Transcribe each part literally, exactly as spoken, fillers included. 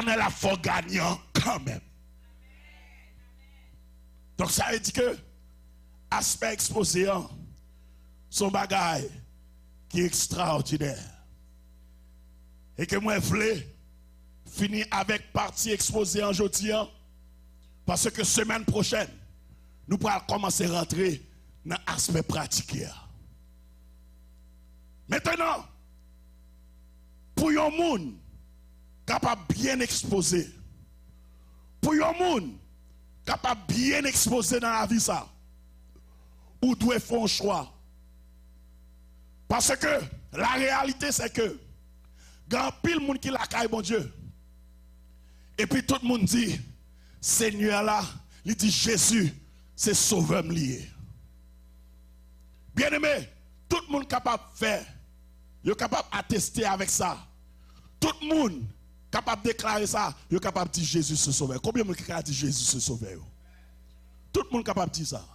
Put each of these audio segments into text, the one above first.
l'éternel a fort gagnant quand même. Donc ça veut dire que aspect exposé, son bagage qui est extraordinaire. Et que moi, je voulais finir avec partie exposée en jeudi, parce que semaine prochaine, nous pourrons commencer à rentrer dans l'aspect pratique. Maintenant, pour un monde capable de bien exposer, pour un monde capable de bien exposer dans la vie, ça, ou doit faire un choix. Parce que la réalité, c'est que, il y a pile monde qui la caille, bon Dieu. Et puis tout le monde dit, Seigneur là, il dit Jésus, c'est sauveur lié. Bien aimé, tout le monde est capable de faire, il est capable d'attester avec ça. Tout le monde est capable de déclarer ça, il est capable de dire Jésus c'est sauveur. Combien de monde qui a dit Jésus c'est sauveur? Tout le monde est capable de dire ça.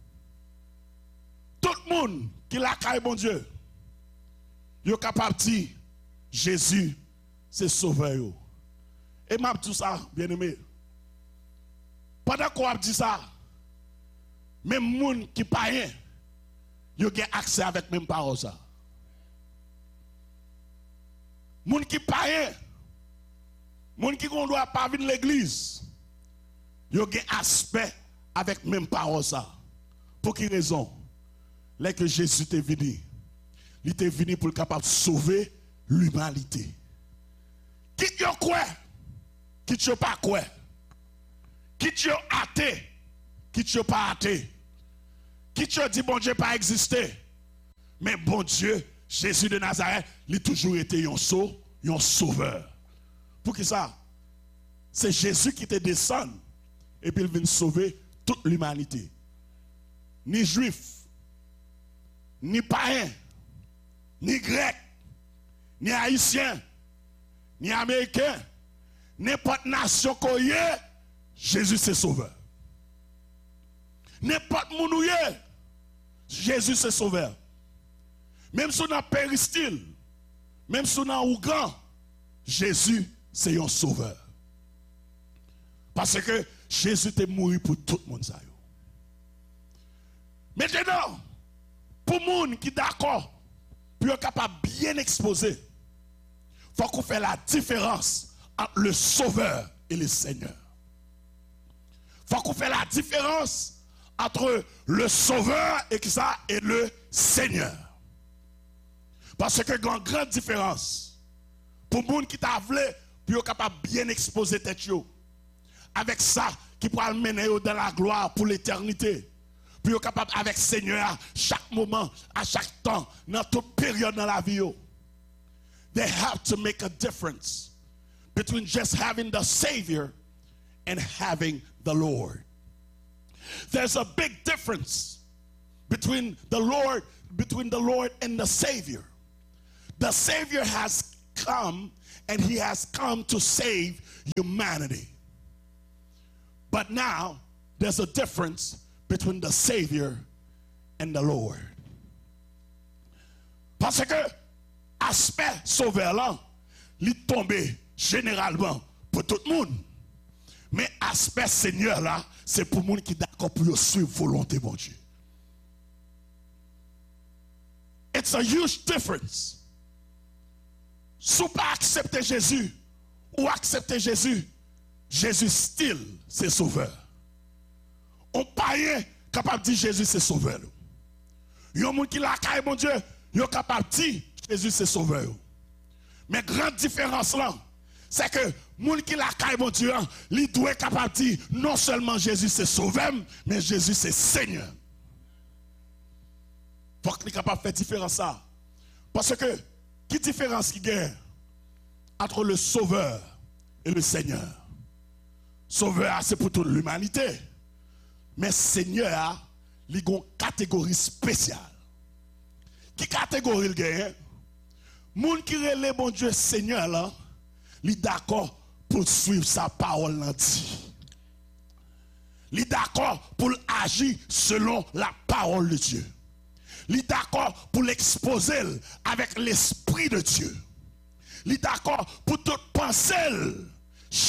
Tout le monde qui la caille, bon Dieu, il est capable de dire Jésus c'est sauveur. Et m'a dit ça, bien aimé. Pendant qu'on a dit ça, même les gens qui ne parlent pas, ils ont accès avec même parole ça. Les gens qui ne parlent pas, les gens qui ne doivent pas venir à l'église, ils ont aspect avec même parole ça. Pour quelle raison? Là que Jésus est venu, il est venu pour être capable de sauver l'humanité. Qui tu quoi? Qui tu pas quoi? Qui tu athée? Qui tu pas athée? Qui tu dit bon Dieu pas existé? Mais bon Dieu, Jésus de Nazareth, il a toujours été un sauveur, un sauveur. Pour qui ça? C'est Jésus qui te descend et puis il vient sauver toute l'humanité. Ni juif, ni païen, ni grec, ni haïtien, ni américain, n'importe nation qu'on y est, Jésus c'est sauveur. N'importe moun y est, Jésus c'est sauveur. Même si on a péristyle, même si on a Ougan, Jésus c'est un sauveur. Parce que Jésus est mort pour tout le monde. Maintenant, pour les gens qui sont d'accord, pour être capable de bien exposer, il faut qu'on fasse la différence entre le Sauveur et le Seigneur. Il faut qu'on fasse la différence entre le Sauveur et, ça, et le Seigneur. Parce que il y a une grande différence. Pour les gens qui t'a voulu, pour être capable de bien exposer tête yo, avec ça qui pourra mener dans la gloire pour l'éternité. Puis être capable avec le Seigneur chaque moment, à chaque temps, dans toute période dans la vie. They have to make a difference between just having the Savior and having the Lord. There's a big difference between the Lord, between the Lord and the Savior. The Savior has come and he has come to save humanity. But now there's a difference between the Savior and the Lord. Parce que aspect sauveur là, il est tombé généralement pour tout le monde. Mais aspect Seigneur là, c'est pour les gens qui sont d'accord pour suivre volonté de Dieu. It's a huge difference. Si vous pas accepter Jésus ou accepter Jésus, Jésus still c'est sauveur. On païen capable de dire Jésus c'est sauveur. Il y a des gens qui la caille mon Dieu, ils sont capables de dire Jésus c'est sauveur. Mais grande différence là, c'est que les gens qui la caille mon Dieu, ils doivent être capables de dire non seulement Jésus c'est sauveur, mais Jésus c'est Seigneur. Il faut qu'ils soient capables de faire différence ça. Parce que, quelle différence qu'il y a entre le Sauveur et le Seigneur? Sauveur, c'est pour toute l'humanité. Mais Seigneur, il y a une catégorie spéciale. Qui catégorie il y a? Les gens qui relèvent bon Dieu Seigneur, là, ils sont d'accord pour suivre sa parole. Ils sont d'accord pour agir selon la parole de Dieu. Il est d'accord pour l'exposer avec l'Esprit de Dieu. Il est d'accord pour toute pensée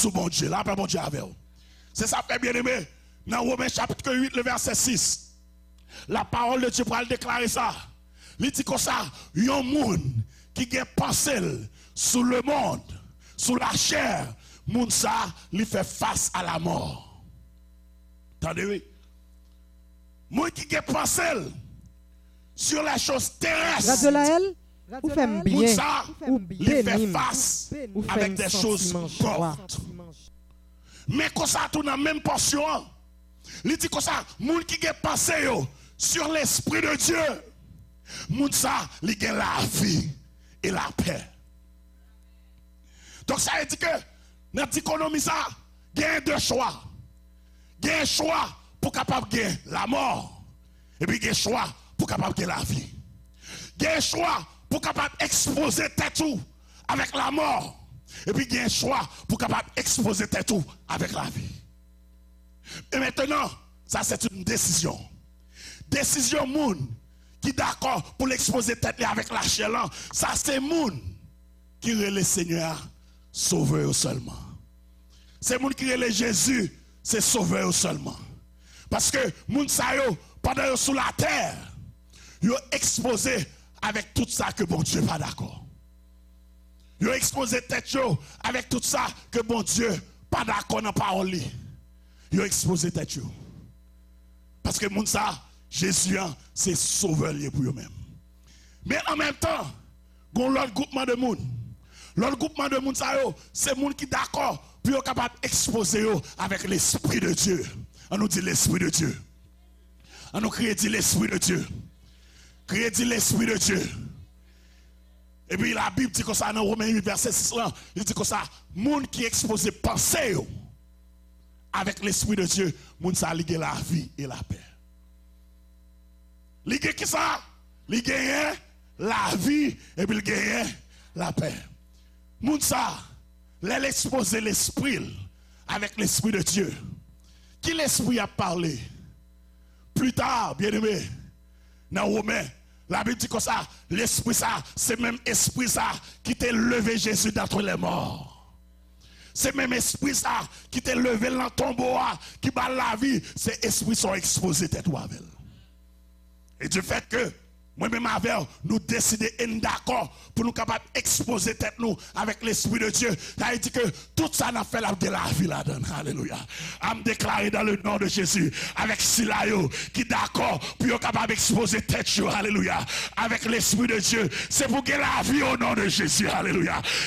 sous bon Dieu. Là, après bon Dieu avec vous. C'est ça, frère bien-aimé. Dans Romains chapitre huit, le verset six. La parole de Dieu pour le déclarer ça. Il dit comme ça, il y a un monde qui a pensé sous le monde, sous la chair, monde ça, il fait face à la mort. Attendez, oui. Moi qui a pensé sur la chose terrestre. Radio Laël, vous faites bien. Ça, il fait face avec des choses mortes. Mais quand ça tourne dans la même portion, il dit comme ça, monde qui a pensé sur l'esprit de Dieu, monde ça, il a la vie et la paix. Donc ça veut dire que dans notre économie, ça, il y a deux choix. Il y a un choix pour capable de gagner la mort. Et puis il y a un choix pour capable de gagner la vie. Il y a un choix pour capable d'exposer tête tout avec la mort. Et puis il y a un choix pour capable d'exposer tête tout avec la vie. Et maintenant, ça c'est une décision. Décision moun qui d'accord pour l'exposer tête avec la chair. Ça c'est moun qui relève le Seigneur sauveur seulement. C'est moun qui relève Jésus, c'est sauveur seulement. Parce que moun sa yo pendant yo sous la terre, yo exposé avec tout ça que bon Dieu pas d'accord. Yo exposé tête yo avec tout ça que bon Dieu pas d'accord dans parole li. Yo exposé tête yo. Parce que moun sa Jésus c'est sauveur lié pour eux-mêmes. Mais en même temps, gon l'autre groupement de moun. L'autre groupement de moun sa yo, c'est moun qui d'accord pour être capable d'exposer yo avec l'esprit de Dieu. On nous dit l'esprit de Dieu. On nous crédit l'esprit de Dieu. Crédit l'esprit de Dieu. Et puis la Bible dit comme ça dans Romains huit verset six là, il dit comme ça, moun qui expose pensée yo avec l'esprit de Dieu, moun ça ligue la vie et la paix. Ligue qui ça? Ligue la vie et puis ligue la paix. Moun ça, l'exposer l'esprit avec l'esprit de Dieu. Qui l'esprit a parlé? Plus tard, bien aimé, dans Romains, la Bible dit comme ça, l'esprit ça, c'est même esprit ça qui t'a levé Jésus d'entre les morts. C'est même esprit ça qui t'a levé dans le tombeau, qui bat la vie, c'est esprit sont exposés tête ou avec. Et du fait que moi-même avec nous décidons d'être d'accord pour nous capables d'exposer tête nous avec l'esprit de Dieu. Ça veut dire que tout ça n'a fait la de la vie là-dedans. Alléluia. À me déclarer dans le nom de Jésus avec Silayo qui d'accord pour être capable d'exposer tête. Alléluia. Avec l'esprit de Dieu. C'est pour que la vie au nom de Jésus. Alléluia.